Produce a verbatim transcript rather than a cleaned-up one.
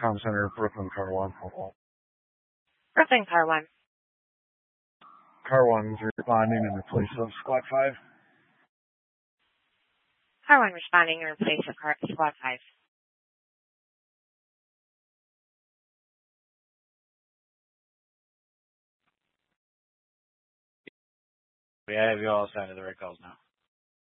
Com Center, Brooklyn, Car one. Brooklyn, Car one. Car one's responding in the place of Squad five. Car one responding in place of car, Squad five. We have you all assigned to the right calls now.